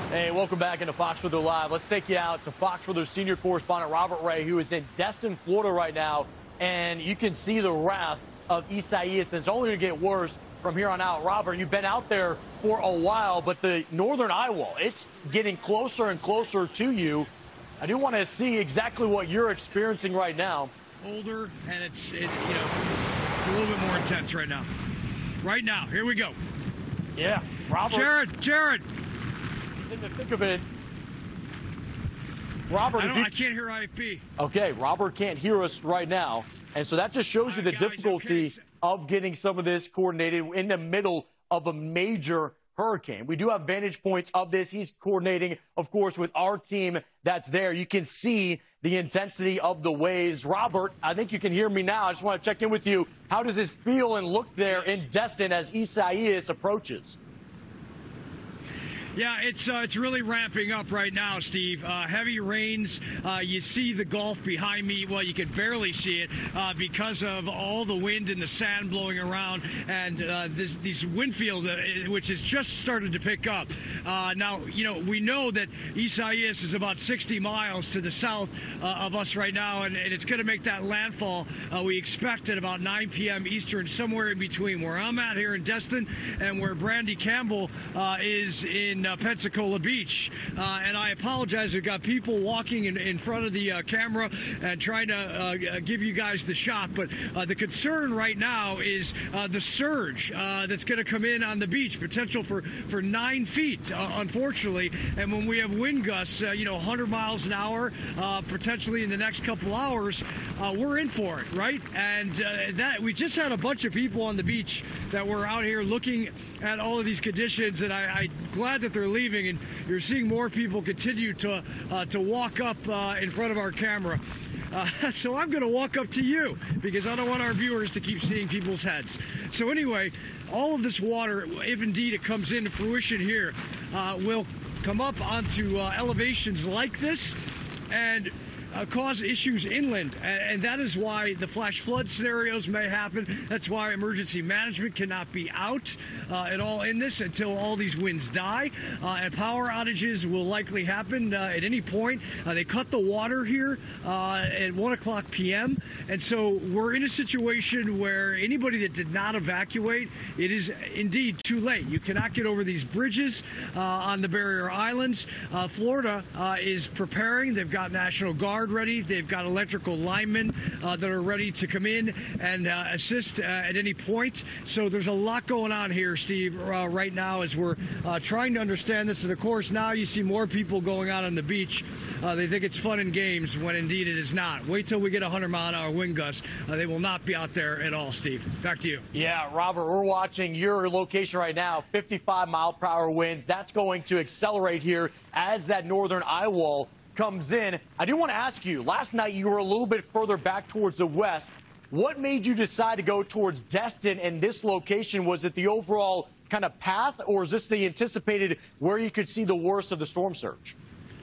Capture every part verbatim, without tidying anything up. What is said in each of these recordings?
Hey, welcome back into Fox Weather Live. Let's take you out to Fox Weather senior correspondent Robert Ray, who is in Destin, Florida right now. And you can see the wrath of Isaias, and it's only going to get worse from here on out. Robert, you've been out there for a while, but the northern eye wall, it's getting closer and closer to you. I do want to see exactly what you're experiencing right now. Older, and it's, it, you know, it's a little bit more intense right now. Right now, here we go. Yeah, Robert. Jared, Jared. He's in the thick of it. Robert, I, don't, you... I can't hear I F P. Okay, Robert can't hear us right now. And so that just shows you the guys, difficulty okay. of getting some of this coordinated in the middle of a major hurricane. We do have vantage points of this. He's coordinating, of course, with our team that's there. You can see the intensity of the waves. Robert, I think you can hear me now. I just want to check in with you. How does this feel and look there in Destin as Isaias approaches? Yeah, it's uh, it's really ramping up right now, Steve. Uh, heavy rains. Uh, you see the Gulf behind me. Well, you can barely see it uh, because of all the wind and the sand blowing around, and uh, this, this wind field, uh, which has just started to pick up. Uh, now, you know, we know that Isaias is about sixty miles to the south uh, of us right now, and, and it's going to make that landfall. Uh, we expect at about nine P M Eastern, somewhere in between where I'm at here in Destin and where Brandy Campbell uh, is in Uh, Pensacola Beach. Uh, and I apologize, we've got people walking in, in front of the uh, camera and trying to uh, give you guys the shot, but uh, the concern right now is uh, the surge uh, that's going to come in on the beach, potential for, for nine feet, uh, unfortunately. And when we have wind gusts, uh, you know, one hundred miles an hour, uh, potentially in the next couple hours, uh, we're in for it, right? And uh, that we just had a bunch of people on the beach that were out here looking at all of these conditions, and I, I'm glad that they're leaving, and you're seeing more people continue to uh, to walk up uh, in front of our camera. Uh, so I'm going to walk up to you because I don't want our viewers to keep seeing people's heads. So anyway, all of this water, if indeed it comes into fruition here, uh, will come up onto uh, elevations like this and Uh, cause issues inland, and, and that is why the flash flood scenarios may happen. That's why emergency management cannot be out uh, at all in this until all these winds die, uh, and power outages will likely happen uh, at any point. Uh, they cut the water here uh, at one o'clock P M, and so we're in a situation where anybody that did not evacuate, it is indeed too late. You cannot get over these bridges uh, on the barrier islands. Uh, Florida uh, is preparing. They've got National Guard ready. They've got electrical linemen uh, that are ready to come in and uh, assist uh, at any point. So there's a lot going on here, Steve, uh, right now as we're uh, trying to understand this. And of course, now you see more people going out on the beach. Uh, they think it's fun and games when indeed it is not. Wait till we get a hundred mile an hour wind gust. Uh, they will not be out there at all, Steve. Back to you. Yeah, Robert, we're watching your location right now, fifty-five mile per hour winds. That's going to accelerate here as that northern eye wall comes in. I do want to ask you, last night you were a little bit further back towards the west. What made you decide to go towards Destin and this location? Was it the overall kind of path, or is this the anticipated where you could see the worst of the storm surge?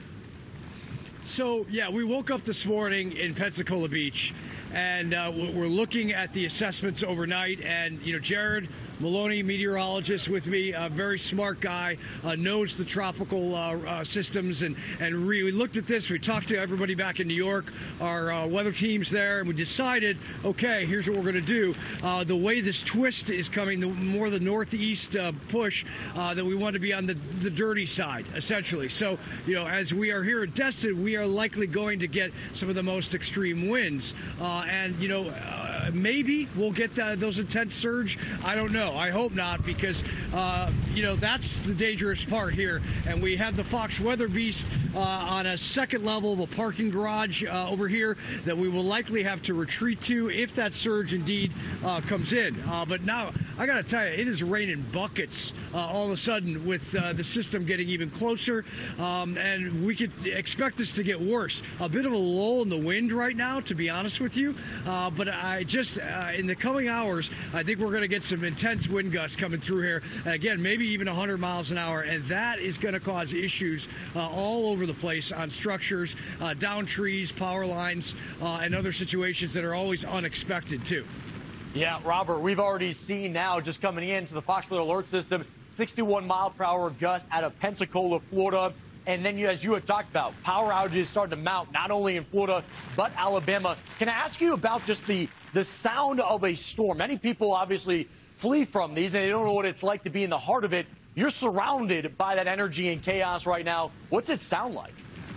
So, yeah, we woke up this morning in Pensacola Beach, and uh, we're looking at the assessments overnight. And, you know, Jared Maloney, meteorologist with me, a very smart guy, uh, knows the tropical uh, uh, systems. And, and we looked at this. We talked to everybody back in New York, our uh, weather teams there, and we decided, okay, here's what we're going to do. Uh, the way this twist is coming, the more the northeast uh, push, uh, that we want to be on the, the dirty side, essentially. So, you know, as we are here at Destin, we are likely going to get some of the most extreme winds. Uh, and, you know, uh, maybe we'll get the, those intense surge. I don't know. I hope not, because, uh, you know, that's the dangerous part here. And we have the Fox Weather Beast uh, on a second level of a parking garage uh, over here that we will likely have to retreat to if that surge indeed uh, comes in. Uh, but now, I got to tell you, it is raining buckets uh, all of a sudden with uh, the system getting even closer. Um, and we could expect this to get worse. A bit of a lull in the wind right now, to be honest with you. Uh, but I just, uh, in the coming hours, I think we're going to get some intense wind gusts coming through here. And again, maybe even one hundred miles an hour. And that is going to cause issues uh, all over the place on structures, uh, down trees, power lines, uh, and other situations that are always unexpected, too. Yeah, Robert, we've already seen now, just coming into the Fox Weather Alert System, sixty-one mile per hour gust out of Pensacola, Florida. And then, you, as you had talked about, power outages starting to mount not only in Florida but Alabama. Can I ask you about just the the sound of a storm? Many people obviously flee from these, and they don't know what it's like to be in the heart of it. You're surrounded by that energy and chaos right now. What's it sound like?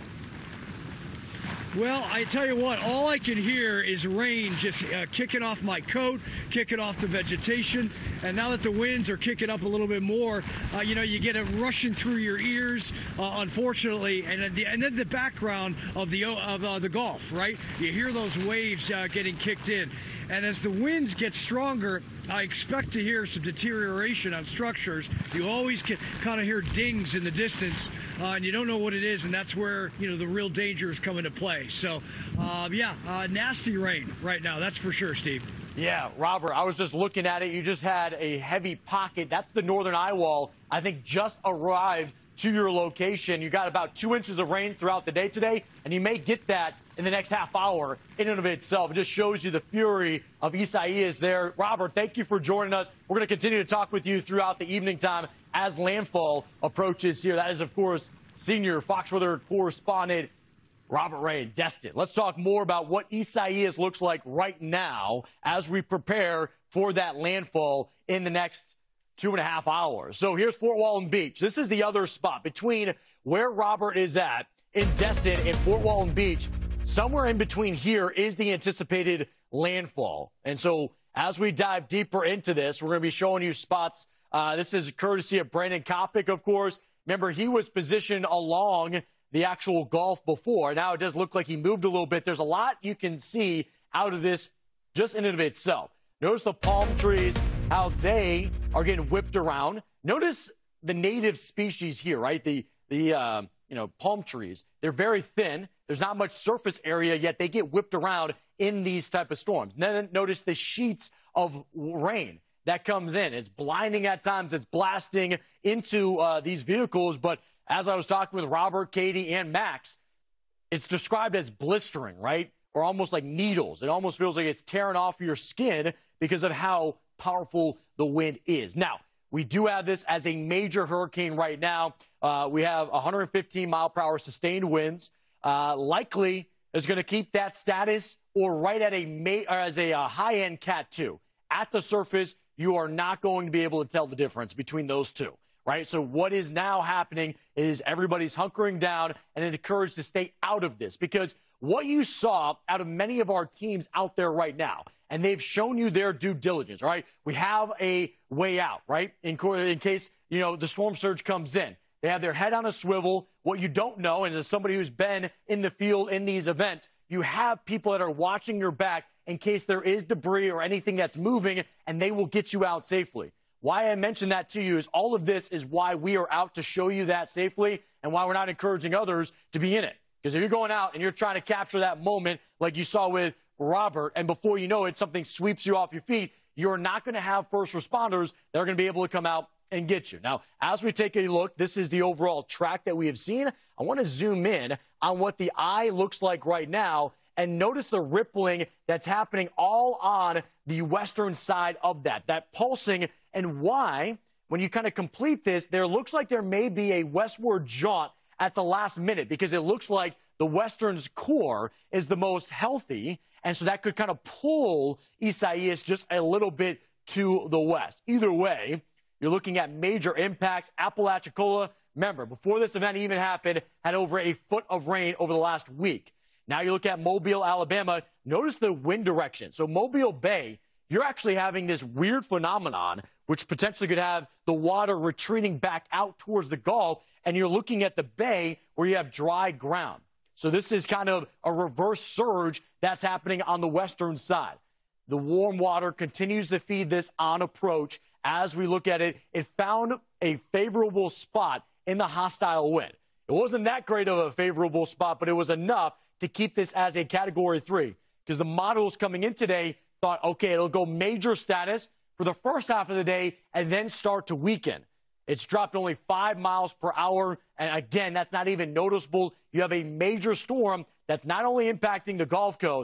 Well, I tell you what, all I can hear is rain just uh, kicking off my coat, kicking off the vegetation. And now that the winds are kicking up a little bit more, uh, you know, you get it rushing through your ears, uh, unfortunately. And then, the, and then the background of the of uh, the Gulf, right? You hear those waves uh, getting kicked in. And as the winds get stronger, I expect to hear some deterioration on structures. You always can kind of hear dings in the distance, uh, and you don't know what it is, and that's where, you know, the real danger is coming to play. So, uh, yeah, uh, nasty rain right now, that's for sure, Steve. Yeah, Robert, I was just looking at it. You just had a heavy pocket. That's the northern eye wall, I think, just arrived to your location. You got about two inches of rain throughout the day today, and you may get that in the next half hour in and of itself. It just shows you the fury of Isaias there. Robert, thank you for joining us. We're going to continue to talk with you throughout the evening time as landfall approaches here. That is, of course, senior Fox Weather correspondent Robert Ray in Destin. Let's talk more about what Isaias looks like right now as we prepare for that landfall in the next two and a half hours. So here's Fort Walton Beach. This is the other spot between where Robert is at in Destin and Fort Walton Beach. Somewhere in between here is the anticipated landfall. And so as we dive deeper into this, we're going to be showing you spots. Uh, this is courtesy of Brandon Kopic, of course. Remember, he was positioned along the actual Gulf before. Now it does look like he moved a little bit. There's a lot you can see out of this just in and of itself. Notice the palm trees, how they are getting whipped around. Notice the native species here, right? The, the uh, you know, palm trees. They're very thin. There's not much surface area, yet they get whipped around in these type of storms. And then notice the sheets of rain that comes in. It's blinding at times. It's blasting into uh, these vehicles. But as I was talking with Robert, Katie, and Max, it's described as blistering, right? Or almost like needles. It almost feels like it's tearing off your skin because of how powerful the wind is. Now, we do have this as a major hurricane right now. Uh, we have one hundred fifteen mile per hour sustained winds. Uh, likely is going to keep that status or right at a ma- or as a uh, high-end Cat two. At the surface, you are not going to be able to tell the difference between those two, right? So what is now happening is everybody's hunkering down and encouraged to stay out of this, because what you saw out of many of our teams out there right now, and they've shown you their due diligence, right? We have a way out, right? In, in case, you know, the storm surge comes in. They have their head on a swivel. What you don't know, and as somebody who's been in the field in these events, you have people that are watching your back in case there is debris or anything that's moving, and they will get you out safely. Why I mentioned that to you is all of this is why we are out to show you that safely and why we're not encouraging others to be in it. Because if you're going out and you're trying to capture that moment like you saw with Robert, and before you know it, something sweeps you off your feet, you're not going to have first responders that are going to be able to come out and get you. Now, as we take a look, this is the overall track that we have seen. I want to zoom in on what the eye looks like right now and notice the rippling that's happening all on the western side of that, that pulsing, and why, when you kind of complete this, there looks like there may be a westward jaunt at the last minute, because it looks like the western's core is the most healthy, and so that could kind of pull Isaias just a little bit to the west. Either way, you're looking at major impacts. Apalachicola, remember, before this event even happened, had over a foot of rain over the last week. Now you look at Mobile, Alabama. Notice the wind direction. So Mobile Bay, you're actually having this weird phenomenon, which potentially could have the water retreating back out towards the Gulf, and you're looking at the bay where you have dry ground. So this is kind of a reverse surge that's happening on the western side. The warm water continues to feed this on approach. As we look at it, it found a favorable spot in the hostile wind. It wasn't that great of a favorable spot, but it was enough to keep this as a Category three, because the models coming in today thought, okay, it'll go major status for the first half of the day and then start to weaken. It's dropped only five miles per hour, and again, that's not even noticeable. You have a major storm that's not only impacting the Gulf Coast,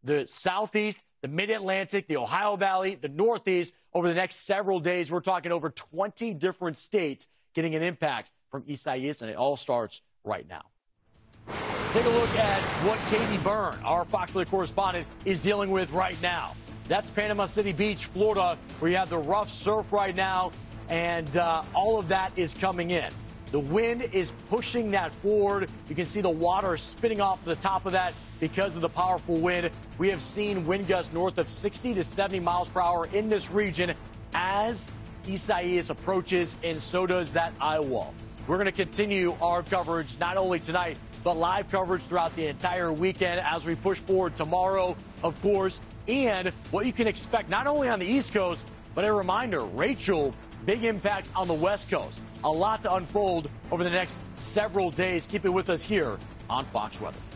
the southeast, the mid-Atlantic, the Ohio Valley, the northeast. Over the next several days, we're talking over twenty different states getting an impact from Isaias, and it all starts right now. Take a look at what Katie Byrne, our Fox Weather correspondent, is dealing with right now. That's Panama City Beach, Florida, where you have the rough surf right now, and uh, all of that is coming in. The wind is pushing that forward. You can see the water spinning off the top of that because of the powerful wind. We have seen wind gusts north of sixty to seventy miles per hour in this region as Isaias approaches, and so does that eye wall. We're going to continue our coverage not only tonight, but live coverage throughout the entire weekend as we push forward tomorrow, of course, and what you can expect not only on the East Coast, but a reminder, Rachel, big impact on the West Coast. A lot to unfold over the next several days. Keep it with us here on Fox Weather.